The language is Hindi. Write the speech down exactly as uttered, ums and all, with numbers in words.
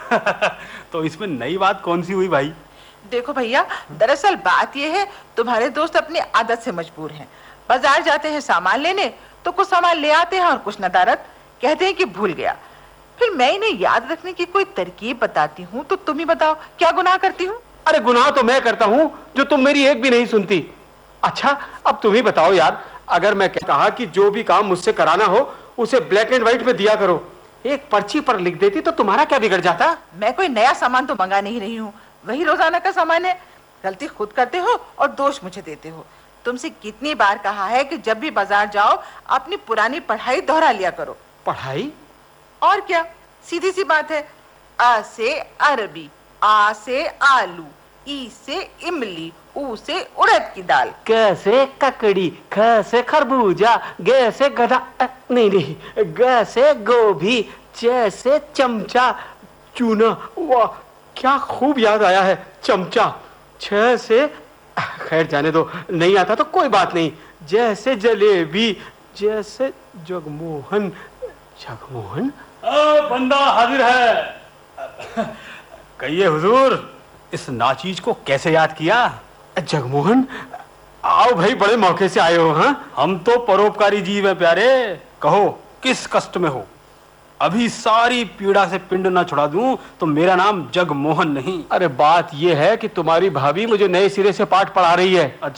तो इसमें नई बात कौन सी हुई भाई? देखो भैया, दरअसल बात यह है, तुम्हारे दोस्त अपनी आदत से मजबूर हैं। बाजार जाते हैं सामान लेने, तो कुछ सामान ले आते हैं और कुछ नदारत कहते हैं कि भूल गया। फिर मैं इन्हें याद रखने की कोई तरकीब बताती हूँ, तो तुम ही बताओ क्या गुनाह करती हूँ? अरे गुनाह तो मैं करता हूँ जो तुम मेरी एक भी नहीं सुनती। अच्छा अब तुम ही बताओ यार, अगर मैं कहा कि जो भी काम मुझसे कराना हो उसे ब्लैक एंड व्हाइट में दिया करो, एक पर्ची पर लिख देती तो तुम्हारा क्या बिगड़ जाता? मैं कोई नया सामान तो मंगा नहीं रही हूँ, वही रोजाना का सामान है। गलती खुद करते हो और दोष मुझे देते हो। तुमसे कितनी बार कहा है कि जब भी बाजार जाओ अपनी पुरानी पढ़ाई दोहरा लिया करो। पढ़ाई? और क्या, सीधी सी बात है। अ से अरबी, आ से आलू, ई से इमली, ऊ से उड़द की दाल, क से ककड़ी, ख से खरबूजा, ग से गधा, नहीं नहीं, ग से गोभी, च से चमचा, चूना, वाह क्या खूब याद आया है, चमचा। छ से, खैर जाने दो, नहीं आता तो कोई बात नहीं। जैसे जलेबी, जैसे जगमोहन, जगमोहन। ओ, बंदा हाजिर है। कहिए हुजूर, इस नाचीज को कैसे याद किया? जगमोहन, आओ भाई, बड़े मौके से आए हो। हाँ, हम तो परोपकारी जीव हैं प्यारे। कहो किस कष्ट में हो? अभी सारी पीड़ा से पिंड ना छुड़ा दूं तो मेरा नाम जगमोहन नहीं। अरे बात यह है कि तुम्हारी भाभी मुझे नए सिरे से पाठ पढ़ा रही है। अच्छा।